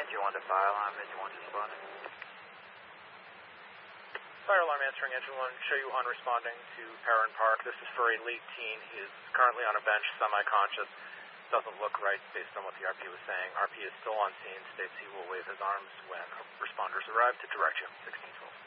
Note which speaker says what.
Speaker 1: Engine 1 to fire alarm, Engine 1 responding.
Speaker 2: Fire alarm answering, Engine 1, show you on responding to Perrin Park. This is for a late teen. He is currently on a bench, semi-conscious. Doesn't look right based on what the RP was saying. RP is still on scene, states he will wave his arms when responders arrive to direct you. 1612.